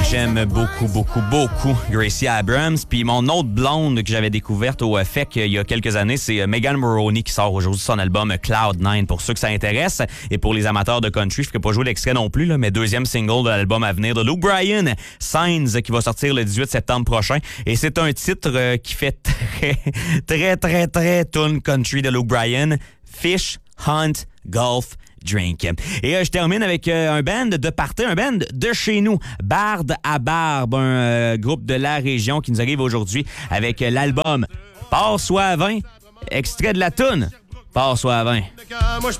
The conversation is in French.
j'aime beaucoup Gracie Abrams. Puis mon autre blonde que j'avais découverte au FEC il y a quelques années, c'est Megan Moroney qui sort aujourd'hui son album Cloud9 pour ceux que ça intéresse. Et pour les amateurs de country, je ne ferai pas jouer l'extrait non plus, là, mais deuxième single de l'album à venir de Luke Bryan, Signs, qui va sortir le 18 septembre prochain. Et c'est un titre qui fait très tune country de Luke Bryan, Fish, Hunt, Golf, Drink. Et je termine avec un band de party, un band de chez nous, Barde à Barbe, un groupe de la région qui nous arrive aujourd'hui avec l'album Passe-toi à 20, extrait de la toune Passe-toi à 20.